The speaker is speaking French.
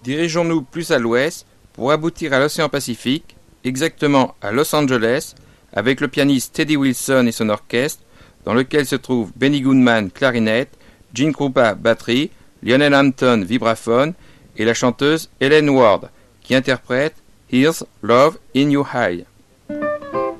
Dirigeons-nous plus à l'ouest pour aboutir à l'océan Pacifique, exactement à Los Angeles, avec le pianiste Teddy Wilson et son orchestre, dans lequel se trouvent Benny Goodman, clarinette, Gene Krupa, batterie, Lionel Hampton, vibraphone, et la chanteuse Helen Ward, qui interprète Here's Love in Your Eye.